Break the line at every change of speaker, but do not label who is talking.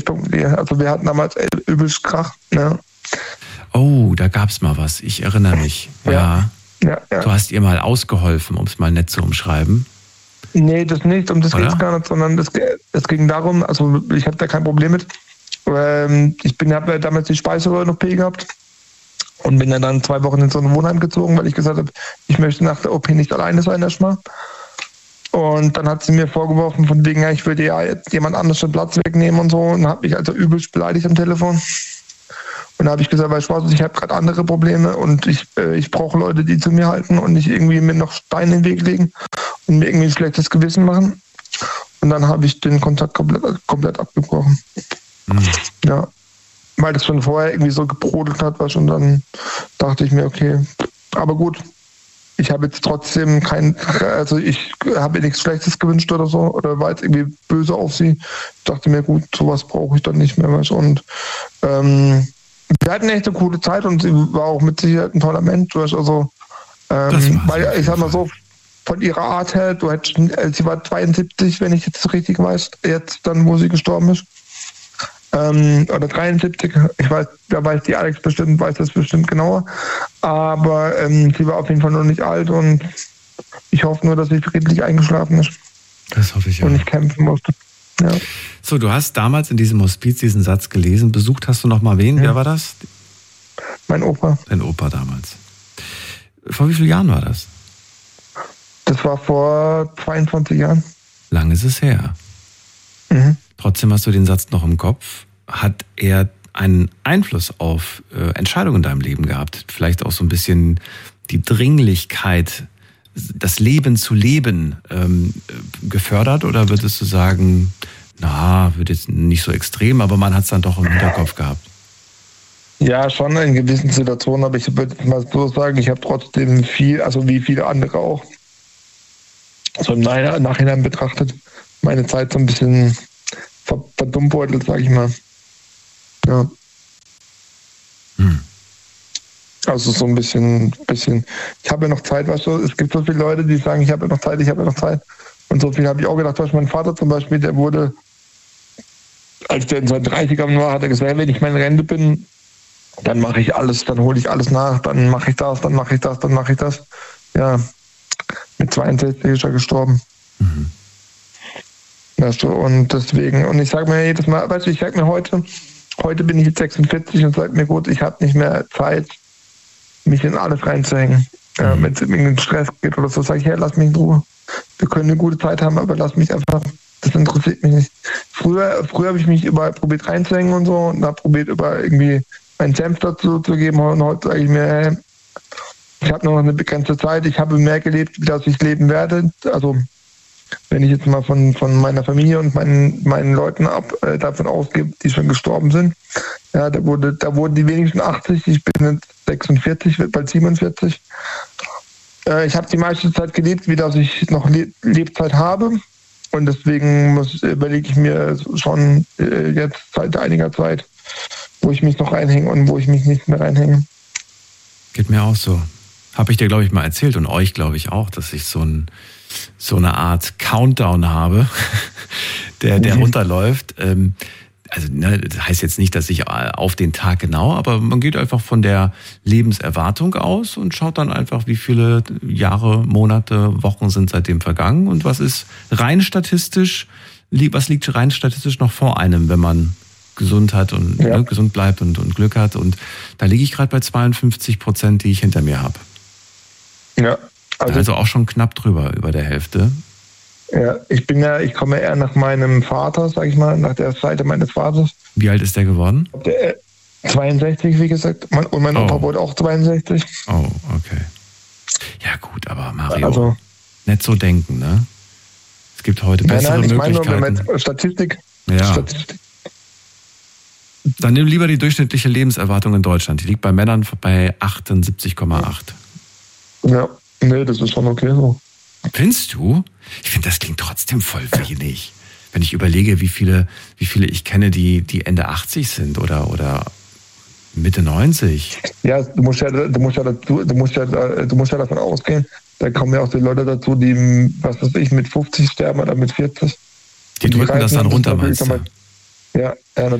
Also wir hatten damals übelst Krach. Ja.
Oh, da gab's mal was. Ich erinnere mich. Ja. Du hast ihr mal ausgeholfen, um es mal nett zu umschreiben.
Nee, das nicht. Um das geht es gar nicht, sondern es ging darum, also ich habe da kein Problem mit. Ich habe damals die Speiseröhre-OP gehabt und bin dann 2 Wochen in so ein Wohnheim gezogen, weil ich gesagt habe, ich möchte nach der OP nicht alleine sein erstmal. Und dann hat sie mir vorgeworfen, von wegen, ich würde ja jetzt jemand anders den Platz wegnehmen und so, und habe mich also übelst beleidigt am Telefon. Und da habe ich gesagt, weißt du was, ich habe gerade andere Probleme und ich brauche Leute, die zu mir halten und nicht irgendwie mir noch Steine in den Weg legen und mir irgendwie ein schlechtes Gewissen machen. Und dann habe ich den Kontakt komplett abgebrochen. Ja, weil das schon vorher irgendwie so gebrodelt hat, was, und dann dachte ich mir, okay, aber gut, ich habe jetzt trotzdem ich habe ihr nichts Schlechtes gewünscht oder so, oder war jetzt irgendwie böse auf sie. Ich dachte mir, gut, sowas brauche ich dann nicht mehr, was. Und wir hatten echt eine coole Zeit und sie war auch mit Sicherheit ein toller Mensch, also weil ich sag mal so, von ihrer Art her, sie war 72, wenn ich jetzt richtig weiß, jetzt dann, wo sie gestorben ist. Oder 73, ich weiß, wer weiß, die Alex bestimmt, weiß das bestimmt genauer. Aber sie war auf jeden Fall noch nicht alt und ich hoffe nur, dass sie friedlich eingeschlafen ist.
Das hoffe ich auch.
Und nicht kämpfen musste. Ja.
So, du hast damals in diesem Hospiz diesen Satz gelesen. Besucht hast du noch mal wen? Ja. Wer war das?
Mein Opa.
Dein Opa damals. Vor wie vielen Jahren war das?
Das war vor 22 Jahren.
Lang ist es her.
Mhm.
Trotzdem hast du den Satz noch im Kopf. Hat er einen Einfluss auf Entscheidungen in deinem Leben gehabt? Vielleicht auch so ein bisschen die Dringlichkeit, das Leben zu leben, gefördert? Oder würdest du sagen, wird jetzt nicht so extrem, aber man hat es dann doch im Hinterkopf gehabt?
Ja, schon in gewissen Situationen, aber ich würde mal so sagen, ich habe trotzdem wie viele andere auch, so im Nachhinein betrachtet, meine Zeit so ein bisschen verdummbeutelt, sag ich mal. Ja. Also so ein bisschen, ich habe ja noch Zeit, weißt du, es gibt so viele Leute, die sagen, ich habe ja noch Zeit. Und so viel habe ich auch gedacht, mein Vater zum Beispiel, der wurde, als der in seinen 30ern war, hat er gesagt, wenn ich meine Rente bin, dann mache ich alles, dann hole ich alles nach, dann mache ich das. Ja, mit 62 ist er gestorben. Weißt du, und deswegen, und ich sage mir jedes Mal, weißt du, ich sage mir heute bin ich jetzt 46 und sage mir, gut, ich habe nicht mehr Zeit, mich in alles reinzuhängen. Wenn es in irgendeinen Stress geht oder so, sage ich, lass mich in Ruhe. Wir können eine gute Zeit haben, aber lass mich einfach, das interessiert mich nicht. Früher habe ich mich überall probiert reinzuhängen und so und habe probiert, über irgendwie meinen Senf dazu zu geben, und heute sage ich mir, ich habe noch eine begrenzte Zeit, ich habe mehr gelebt, als ich leben werde. Also wenn ich jetzt mal von meiner Familie und meinen Leuten davon ausgehe, die schon gestorben sind, ja, da wurden die wenigsten 80, ich bin jetzt 46, wird bald 47. Ich habe die meiste Zeit gelebt, wie dass ich noch Lebzeit habe, und deswegen überlege ich mir schon jetzt seit einiger Zeit, wo ich mich noch reinhänge und wo ich mich nicht mehr reinhänge.
Geht mir auch so. Habe ich dir, glaube ich, mal erzählt, und euch, glaube ich, auch, dass ich so eine Art Countdown habe, der runterläuft. Also das heißt jetzt nicht, dass ich auf den Tag genau, aber man geht einfach von der Lebenserwartung aus und schaut dann einfach, wie viele Jahre, Monate, Wochen sind seitdem vergangen und was liegt rein statistisch noch vor einem, wenn man gesund hat und gesund bleibt und Glück hat. Und da liege ich gerade bei 52%, die ich hinter mir habe.
Ja.
Also auch schon knapp drüber, über der Hälfte.
Ja, ich komme eher nach meinem Vater, sag ich mal, nach der Seite meines Vaters.
Wie alt ist der geworden?
62, wie gesagt. Und mein Opa wurde auch 62.
Oh, okay. Ja gut, aber Mario, nicht so denken, ne? Es gibt heute bessere Möglichkeiten. Ich meine nur, wenn Statistik. Ja. Dann nimm lieber die durchschnittliche Lebenserwartung in Deutschland. Die liegt bei Männern bei 78,8.
Ja, nee, das ist schon okay so.
Findest du? Ich finde, das klingt trotzdem voll wenig. Wenn ich überlege, wie viele ich kenne, die Ende 80 sind oder Mitte 90. Ja, du musst ja davon ausgehen, da kommen ja auch die Leute dazu, die, was weiß ich, mit 50 sterben oder mit 40. Die drücken das dann runter, meinst du?
Ja,